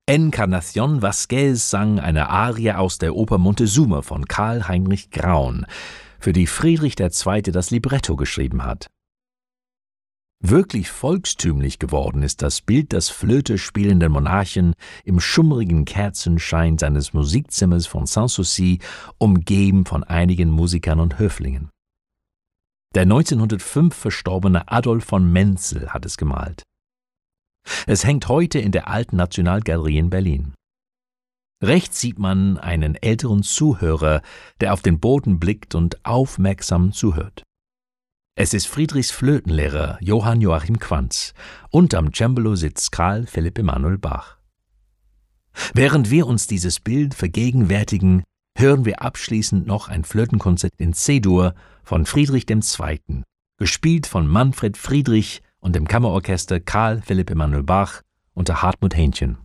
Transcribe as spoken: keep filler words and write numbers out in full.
Encarnación Vázquez sang eine Arie aus der Oper Montezuma von Karl Heinrich Graun, für die Friedrich der Zweite das Libretto geschrieben hat. Wirklich volkstümlich geworden ist das Bild des Flöte spielenden Monarchen im schummrigen Kerzenschein seines Musikzimmers von Sanssouci, umgeben von einigen Musikern und Höflingen. Der neunzehnhundertfünf verstorbene Adolf von Menzel hat es gemalt. Es hängt heute in der Alten Nationalgalerie in Berlin. Rechts sieht man einen älteren Zuhörer, der auf den Boden blickt und aufmerksam zuhört. Es ist Friedrichs Flötenlehrer Johann Joachim Quanz und am Cembalo sitzt Karl Philipp Emanuel Bach. Während wir uns dieses Bild vergegenwärtigen, hören wir abschließend noch ein Flötenkonzert in C-Dur von Friedrich der Zweite, gespielt von Manfred Friedrich und dem Kammerorchester Karl Philipp Emanuel Bach unter Hartmut Hähnchen.